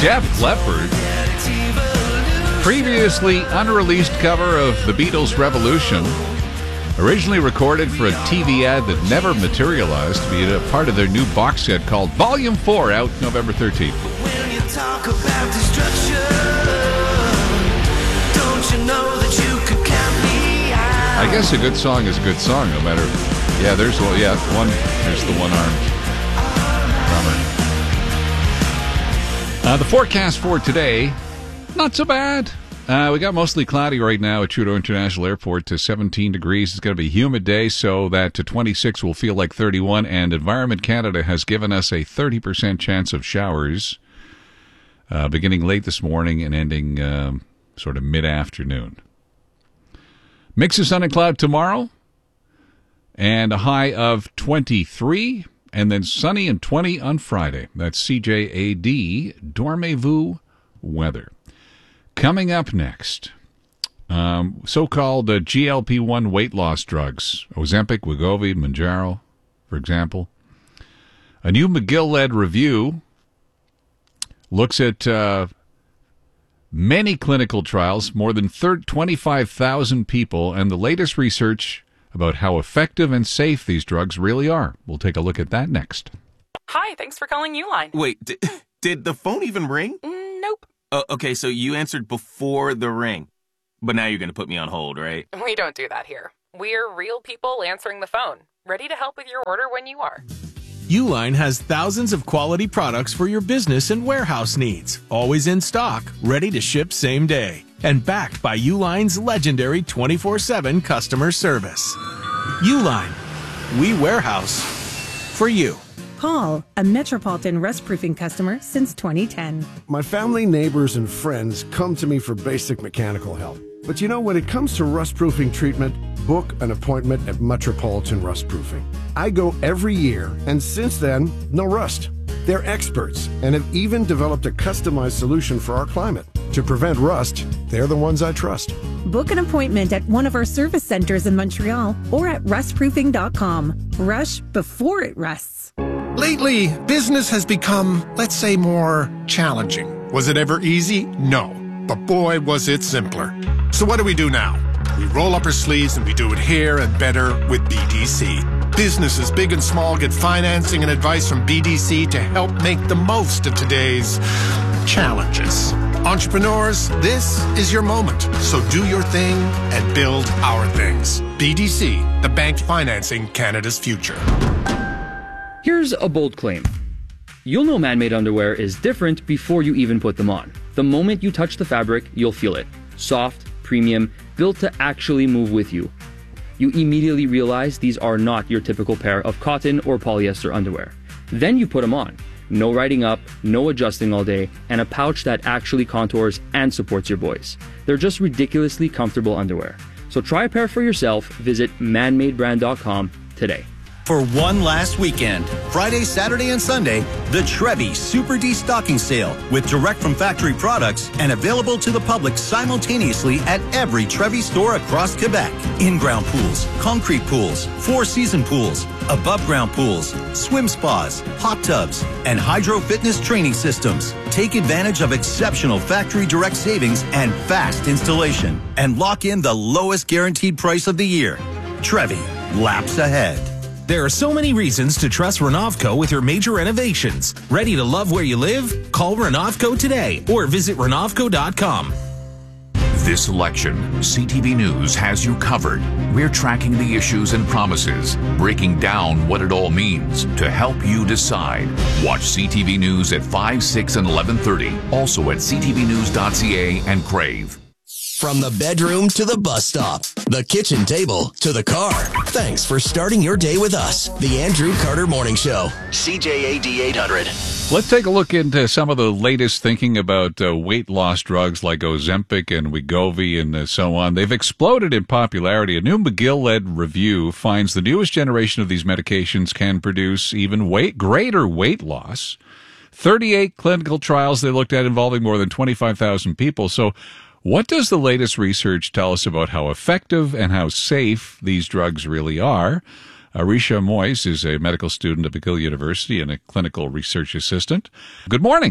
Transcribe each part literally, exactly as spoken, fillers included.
Def Leppard. Previously unreleased cover of the Beatles' Revolution. Originally recorded for a T V ad that never materialized to be a part of their new box set called Volume four, out November thirteenth. When you talk about destruction, don't you know that you could count me out? I guess a good song is a good song, no matter. Yeah, there's one. Yeah, one. There's the one-armed drummer. Uh, the forecast for today, not so bad. Uh, we got mostly cloudy right now at Trudeau International Airport to seventeen degrees. It's going to be a humid day, so that to twenty-six will feel like thirty-one. And Environment Canada has given us a thirty percent chance of showers uh, beginning late this morning and ending um, sort of mid-afternoon. Mix of sun and cloud tomorrow, and a high of twenty-three, and then sunny and twenty on Friday. That's C J A D Dormez-vous weather. Coming up next, um, so-called uh, G L P one weight loss drugs, Ozempic, Wegovy, Mounjaro, for example. A new McGill-led review looks at uh, many clinical trials, more than twenty-five thousand people, and the latest research about how effective and safe these drugs really are. We'll take a look at that next. Hi, thanks for calling Uline. Wait, did, did the phone even ring? Mm, nope. Oh, okay, so you answered before the ring. But now you're going to put me on hold, right? We don't do that here. We're real people answering the phone, ready to help with your order when you are. Uline has thousands of quality products for your business and warehouse needs, always in stock, ready to ship same day, and backed by Uline's legendary twenty-four seven customer service. Uline, we warehouse for you. Paul, a Metropolitan Rust Proofing customer since twenty ten. My family, neighbors, and friends come to me for basic mechanical help. But you know, when it comes to rust proofing treatment, book an appointment at Metropolitan Rust Proofing. I go every year, and since then, no rust. They're experts and have even developed a customized solution for our climate. To prevent rust, they're the ones I trust. Book an appointment at one of our service centers in Montreal or at rust proofing dot com. Rush before it rusts. Lately, business has become, let's say, more challenging. Was it ever easy? No. But boy, was it simpler. So what do we do now? We roll up our sleeves and we do it here and better with B D C. Businesses big and small get financing and advice from B D C to help make the most of today's challenges. Entrepreneurs, this is your moment. So do your thing and build our things. B D C, the bank financing Canada's future. Here's a bold claim. You'll know man-made underwear is different before you even put them on. The moment you touch the fabric, you'll feel it. Soft, premium, built to actually move with you. You immediately realize these are not your typical pair of cotton or polyester underwear. Then you put them on. No riding up, no adjusting all day, and a pouch that actually contours and supports your boys. They're just ridiculously comfortable underwear. So try a pair for yourself. Visit man made brand dot com today. For one last weekend, Friday, Saturday, and Sunday, the Trevi Super De-Stocking Sale with direct from factory products and available to the public simultaneously at every Trevi store across Quebec. In-ground pools, concrete pools, four-season pools, above-ground pools, swim spas, hot tubs, and hydro fitness training systems. Take advantage of exceptional factory direct savings and fast installation, and lock in the lowest guaranteed price of the year. Trevi, laps ahead. There are so many reasons to trust Renovco with your major renovations. Ready to love where you live? Call Renovco today or visit renovco dot com. This election, C T V News has you covered. We're tracking the issues and promises, breaking down what it all means to help you decide. Watch C T V News at five, six, and eleven thirty. Also at c t v news dot c a and Crave. From the bedroom to the bus stop, the kitchen table to the car. Thanks for starting your day with us. The Andrew Carter Morning Show. C J A D eight hundred. Let's take a look into some of the latest thinking about uh, weight loss drugs like Ozempic and Wegovy and uh, so on. They've exploded in popularity. A new McGill-led review finds the newest generation of these medications can produce even weight, greater weight loss. thirty-eight clinical trials they looked at involving more than twenty-five thousand people. So what does the latest research tell us about how effective and how safe these drugs really are? Arisha Moyes is a medical student at McGill University and a clinical research assistant. Good morning.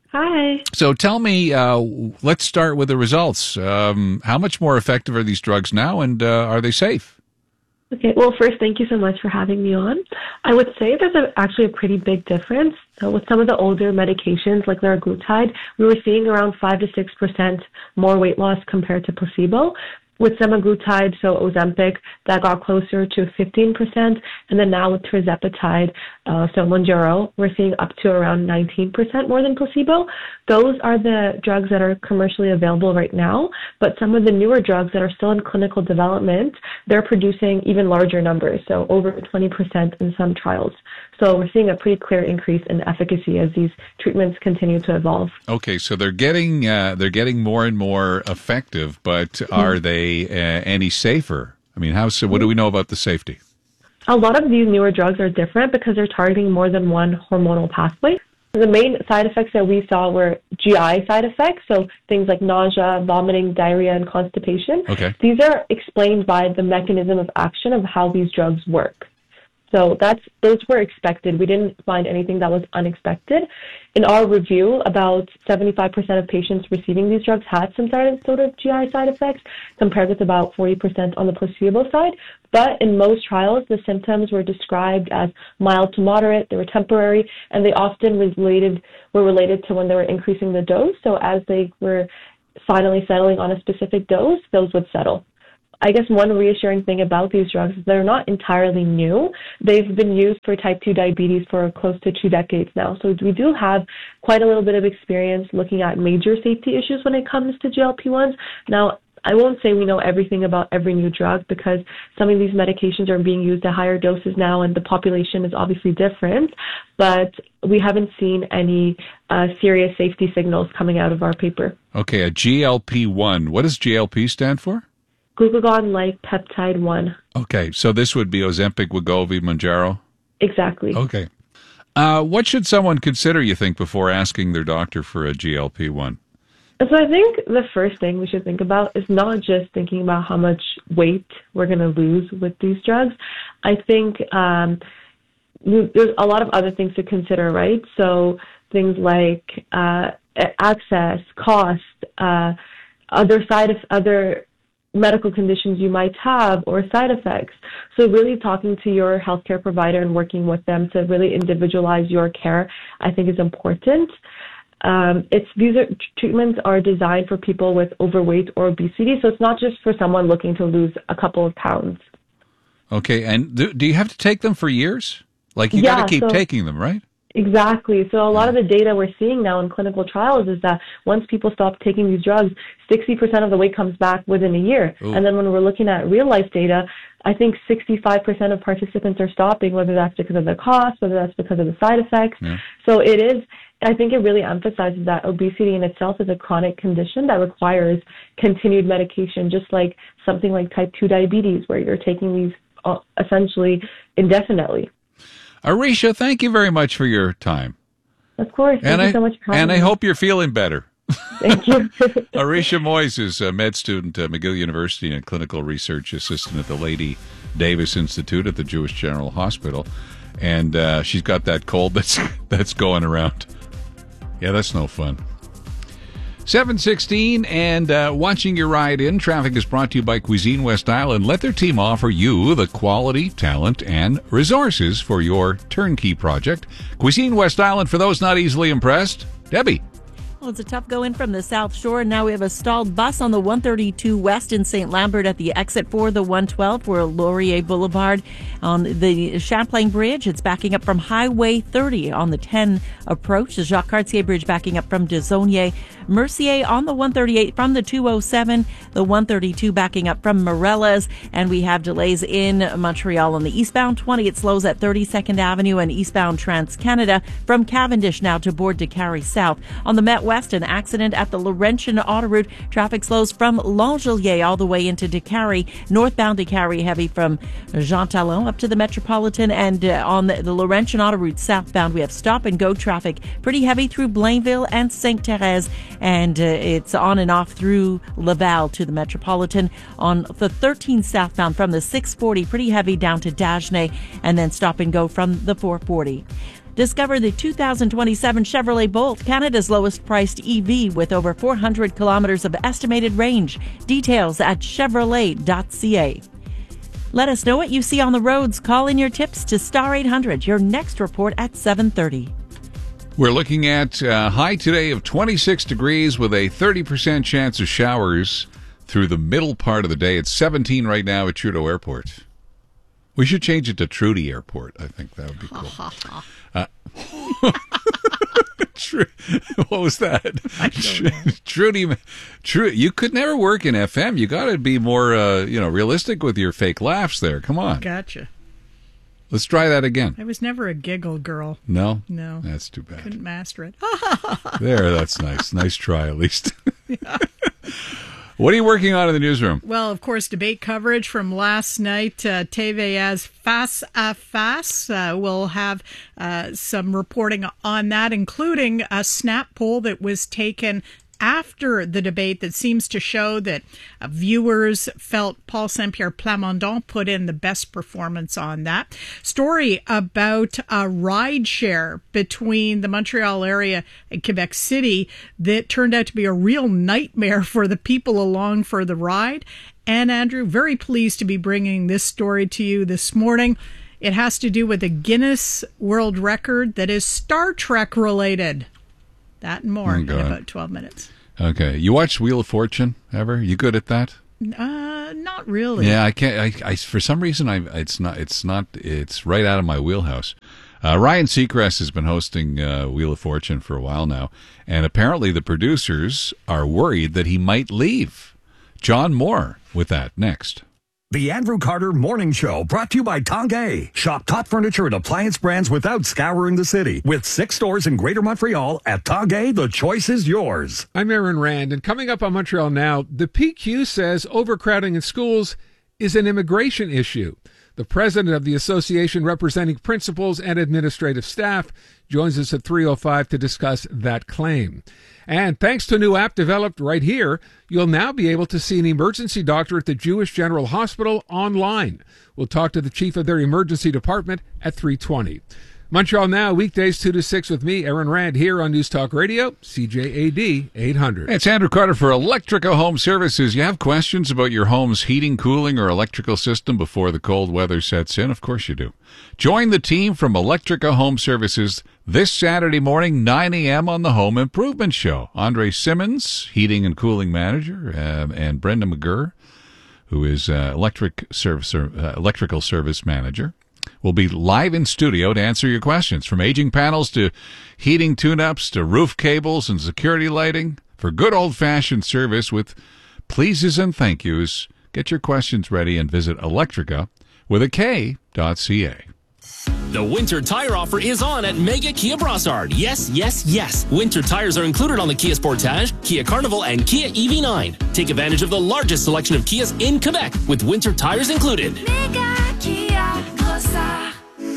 Hi. So tell me, uh, let's start with the results. Um, how much more effective are these drugs now, and uh, are they safe? Okay, well, first, thank you so much for having me on. I would say there's a, actually a pretty big difference. So with some of the older medications like liraglutide, we were seeing around five to six percent more weight loss compared to placebo. With semaglutide, so Ozempic, that got closer to fifteen percent. And then now with tirzepatide, uh, so Mounjaro, we're seeing up to around nineteen percent more than placebo. Those are the drugs that are commercially available right now. But some of the newer drugs that are still in clinical development, they're producing even larger numbers, so over twenty percent in some trials. So we're seeing a pretty clear increase in efficacy as these treatments continue to evolve. Okay, so they're getting uh, they're getting more and more effective, but mm-hmm. are they uh, any safer? I mean, how so? What do we know about the safety? A lot of these newer drugs are different because they're targeting more than one hormonal pathway. The main side effects that we saw were G I side effects, so things like nausea, vomiting, diarrhea, and constipation. Okay. These are explained by the mechanism of action of how these drugs work. So that's those were expected. We didn't find anything that was unexpected. In our review, about seventy-five percent of patients receiving these drugs had some sort of G I side effects, compared with about forty percent on the placebo side. But in most trials, the symptoms were described as mild to moderate, they were temporary, and they often related were related to when they were increasing the dose. So as they were finally settling on a specific dose, those would settle. I guess one reassuring thing about these drugs is they're not entirely new. They've been used for type two diabetes for close to two decades now. So we do have quite a little bit of experience looking at major safety issues when it comes to G L P ones. Now, I won't say we know everything about every new drug because some of these medications are being used at higher doses now and the population is obviously different, but we haven't seen any uh, serious safety signals coming out of our paper. Okay, a G L P one. What does G L P stand for? Glucagon-like peptide one. Okay, so this would be Ozempic, Wegovy, Mounjaro? Exactly. Okay. Uh, what should someone consider, you think, before asking their doctor for a G L P one? So I think the first thing we should think about is not just thinking about how much weight we're going to lose with these drugs. I think um, there's a lot of other things to consider, right? So things like uh, access, cost, uh, other side of other medical conditions you might have or side effects. So really talking to your healthcare provider and working with them to really individualize your care, I think is important. Um, it's these are, treatments are designed for people with overweight or obesity, so it's not just for someone looking to lose a couple of pounds. Okay, and do, do you have to take them for years? Like, you Yeah, got to keep so- taking them, right? Exactly. So a lot of the data we're seeing now in clinical trials is that once people stop taking these drugs, sixty percent of the weight comes back within a year. Ooh. And then when we're looking at real life data, I think sixty-five percent of participants are stopping, whether that's because of the cost, whether that's because of the side effects. Yeah. So it is, I think it really emphasizes that obesity in itself is a chronic condition that requires continued medication, just like something like type two diabetes, where you're taking these uh, essentially indefinitely. Arisha, thank you very much for your time. Of course. Thank and you I, so much for having And I me. hope you're feeling better. Thank you. Arisha Moyes is a med student at McGill University and clinical research assistant at the Lady Davis Institute at the Jewish General Hospital. And uh, she's got that cold that's that's going around. Yeah, that's no fun. seven sixteen, and uh, watching your ride in. Traffic is brought to you by Cuisine West Island. Let their team offer you the quality, talent, and resources for your turnkey project. Cuisine West Island, for those not easily impressed. Debbie. Well, it's a tough go in from the South Shore. Now we have a stalled bus on the one thirty-two West in Saint Lambert at the exit for the one twelve for Laurier Boulevard. On the Champlain Bridge, it's backing up from Highway thirty on the ten approach. The Jacques Cartier Bridge backing up from Desaulniers. Mercier on the one thirty-eight from the two oh seven. The one thirty-two backing up from Morellas. And we have delays in Montreal on the eastbound twenty. It slows at thirty-second Avenue and eastbound Trans-Canada from Cavendish now to Board de Carry South. On the Met West, an accident at the Laurentian Autoroute. Traffic slows from L'Angelier all the way into DeCarry. Northbound DeCarry heavy from Jean Talon up to the Metropolitan. And uh, on the, the Laurentian Autoroute southbound, we have stop and go traffic. Pretty heavy through Blainville and Sainte Thérèse. And uh, it's on and off through Laval to the Metropolitan. On the thirteen southbound from the six forty, pretty heavy down to Dagenais. And then stop and go from the four forty. Discover the two thousand twenty-seven Chevrolet Bolt, Canada's lowest priced E V with over four hundred kilometers of estimated range. Details at chevrolet dot c a. Let us know what you see on the roads. Call in your tips to Star eight hundred. Your next report at seven thirty. We're looking at a high today of twenty-six degrees with a thirty percent chance of showers through the middle part of the day. It's seventeen right now at Trudeau Airport. We should change it to Trudy Airport. I think that would be cool. uh, what was that? I don't know. Trudy, Trudy, you could never work in F M. You got to be more, uh, you know, realistic with your fake laughs there. Come on. Gotcha. Let's try that again. I was never a giggle girl. No? No. That's too bad. Couldn't master it. There, that's nice. Nice try, at least. Yeah. What are you working on in the newsroom? Well, of course, debate coverage from last night. Uh, T V A's Face à Face uh, will have uh, some reporting on that, including a snap poll that was taken after the debate that seems to show that uh, viewers felt Paul Saint-Pierre Plamondon put in the best performance on that. Story about a ride share between the Montreal area and Quebec City that turned out to be a real nightmare for the people along for the ride. And Andrew, very pleased to be bringing this story to you this morning. It has to do with a Guinness World Record that is Star Trek related. That and more Oh, in God. about twelve minutes. Okay. You watch Wheel of Fortune ever? You good at that? Uh, not really. Yeah, I can't. I, I for some reason, I it's not. It's not. It's right out of my wheelhouse. Uh, Ryan Seacrest has been hosting uh, Wheel of Fortune for a while now, and apparently the producers are worried that he might leave. John Moore with that next. The Andrew Carter Morning Show, brought to you by Tanguay. Shop top furniture and appliance brands without scouring the city. With six stores in Greater Montreal, at Tanguay, the choice is yours. I'm Aaron Rand, and coming up on Montreal Now, the P Q says overcrowding in schools is an immigration issue. The president of the association representing principals and administrative staff joins us at three oh five to discuss that claim. And thanks to a new app developed right here, you'll now be able to see an emergency doctor at the Jewish General Hospital online. We'll talk to the chief of their emergency department at three twenty. Montreal Now, weekdays two to six with me, Aaron Rand, here on News Talk Radio, C J A D eight hundred. It's Andrew Carter for Electrica Home Services. You have questions about your home's heating, cooling, or electrical system before the cold weather sets in? Of course you do. Join the team from Electrica Home Services this Saturday morning, nine a.m. on the Home Improvement Show. Andre Simmons, heating and cooling manager, uh, and Brenda McGurr, who is uh, electric service, uh, electrical service manager, will be live in studio to answer your questions, from aging panels to heating tune-ups to roof cables and security lighting. For good old-fashioned service with pleases and thank yous, get your questions ready and visit Electrica with a K dot C A. The winter tire offer is on at Mega Kia Brossard. Yes, yes, yes. Winter tires are included on the Kia Sportage, Kia Carnival, and Kia E V nine. Take advantage of the largest selection of Kias in Quebec with winter tires included. Mega Kia Brossard.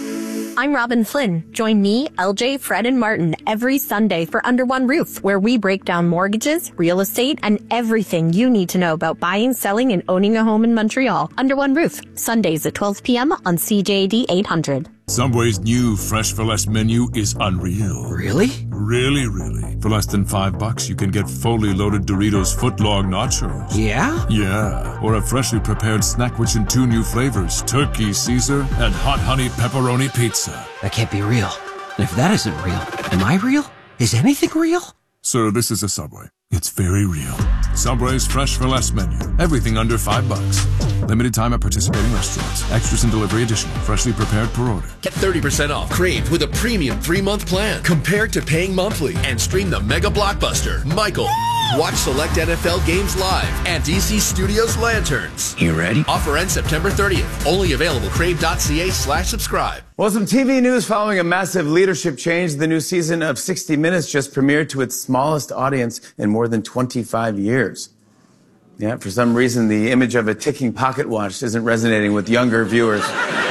I'm Robin Flynn. Join me, L J, Fred, and Martin every Sunday for Under One Roof, where we break down mortgages, real estate, and everything you need to know about buying, selling, and owning a home in Montreal. Under One Roof, Sundays at twelve p.m. on C J A D eight hundred. Subway's new Fresh for Less menu is unreal. Really? Really, really. For less than five bucks, you can get fully loaded Doritos footlong nachos. Yeah? Yeah. Or a freshly prepared snack which in two new flavors, turkey Caesar and hot honey pepperoni pizza. That can't be real. And if that isn't real, am I real? Is anything real? Sir, this is a Subway. It's very real. Subway's Fresh for Less menu. Everything under five bucks. Limited time at participating restaurants. Extras and delivery additional. Freshly prepared per order. Get thirty percent off Crave with a premium three-month plan compared to paying monthly. And stream the mega blockbuster, Michael. Watch select N F L games live and D C Studios Lanterns. You ready? Offer ends September thirtieth. Only available crave.ca slash subscribe. Well, some T V news following a massive leadership change. The new season of sixty minutes just premiered to its smallest audience in more than twenty-five years. Yeah, for some reason, the image of a ticking pocket watch isn't resonating with younger viewers.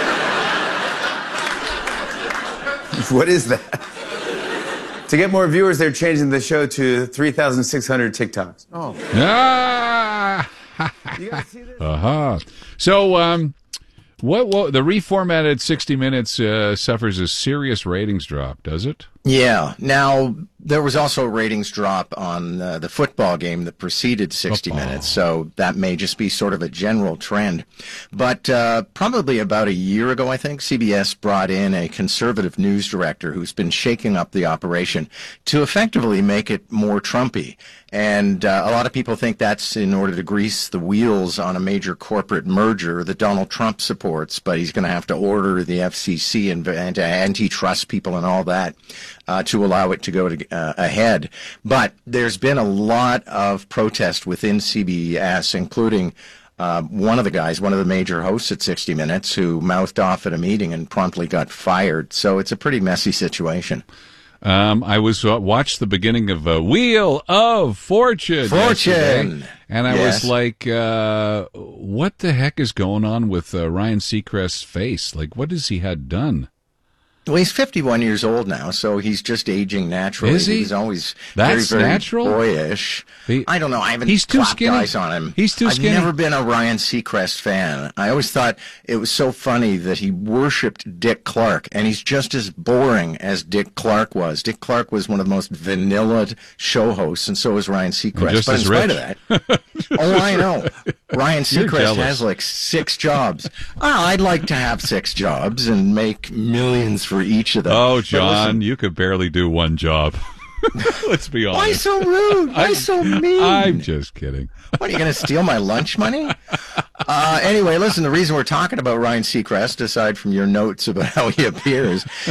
What is that? To get more viewers, they're changing the show to three thousand six hundred TikToks. Oh. Ah! You guys see this? Uh-huh. So, um, What, what the reformatted sixty minutes uh, suffers a serious ratings drop, does it? Yeah. Now, there was also a ratings drop on uh, the football game that preceded sixty Football. minutes, so that may just be sort of a general trend. But uh, probably about a year ago, I think, C B S brought in a conservative news director who's been shaking up the operation to effectively make it more Trumpy. And uh, a lot of people think that's in order to grease the wheels on a major corporate merger that Donald Trump supports, but he's going to have to order the F C C and, and antitrust people and all that uh, to allow it to go to, uh, ahead. But there's been a lot of protest within C B S, including uh, one of the guys, one of the major hosts at sixty minutes, who mouthed off at a meeting and promptly got fired. So it's a pretty messy situation. Um, I was uh, watched the beginning of uh, Wheel of Fortune. Fortune, yesterday, and I yes. was like, uh, "What the heck is going on with uh, Ryan Seacrest's face? Like, what has he had done?" Well, he's fifty-one years old now, so he's just aging naturally. Is he? He's always That's very, very natural? boyish. He- I don't know. I haven't He's too clapped skinny. eyes on him. He's too I've skinny. never been a Ryan Seacrest fan. I always thought it was so funny that he worshipped Dick Clark, and he's just as boring as Dick Clark was. Dick Clark was one of the most vanilla show hosts, and so was Ryan Seacrest. just But in as spite rich. of that, oh, I know. Ryan You're Seacrest jealous. has like six jobs. Well, I'd like to have six jobs and make millions for each of them. Oh, But John, listen, you could barely do one job. Let's be honest. why so rude? Why I'm- so mean? I'm just kidding. What, are you going to steal my lunch money? Uh, anyway, listen, the reason we're talking about Ryan Seacrest, aside from your notes about how he appears,